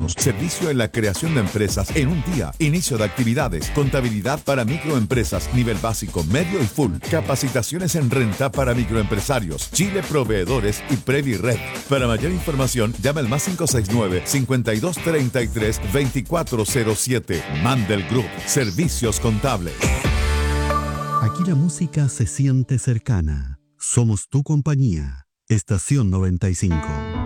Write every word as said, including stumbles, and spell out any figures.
Trabajamos. Servicio en la creación de empresas en un día. Inicio de actividades. Contabilidad para microempresas. Nivel básico, medio y full. Capacitaciones en renta para microempresarios. Chile Proveedores y Previred. Para mayor información, llama al más cinco seis nueve, cinco dos tres tres, dos cuatro cero siete. Mandel Group. Servicios contables. Aquí la música se siente cercana. Somos tu compañía. Estación noventa y cinco.